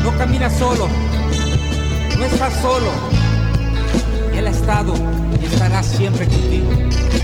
No caminas solo, no estás solo. Él ha estado y estará siempre contigo.